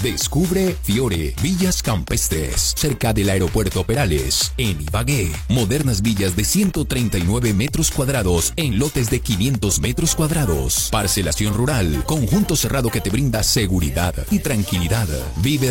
Descubre Fiore Villas Campestres, cerca del aeropuerto Perales, en Ibagué. Modernas villas de 139 metros cuadrados en lotes de 500 metros cuadrados. Parcelación rural, conjunto cerrado que te brinda seguridad y tranquilidad. Vive